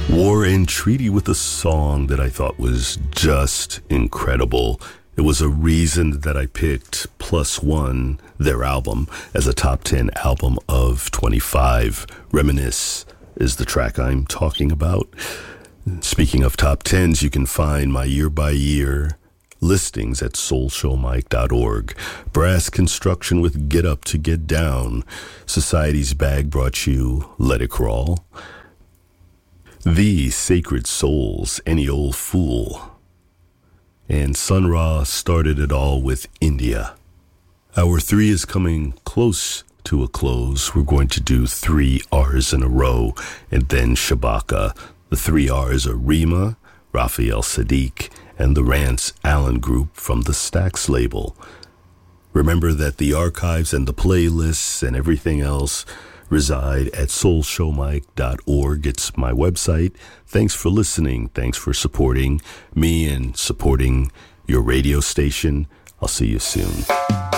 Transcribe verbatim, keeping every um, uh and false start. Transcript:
War and Treaty with a song that I thought was just incredible. It was a reason that I picked Plus One, their album, as a top ten album of twenty-five. Reminisce is the track I'm talking about. Speaking of top tens, you can find my year-by-year listings at soul show mike dot org. Brass Construction with Get Up to Get Down. Society's Bag brought you Let It Crawl. The Sacred Souls, Any Old Fool. And Sun Ra started it all with India. Hour three is coming close to a close. We're going to do three R's in a row and then Shabaka. The three R's are Rima, Raphael Sadiq, and the Rance Allen Group from the Stax label. Remember that the archives and the playlists and everything else reside at soul show mike dot org. It's my website. Thanks for listening. Thanks for supporting me and supporting your radio station. I'll see you soon.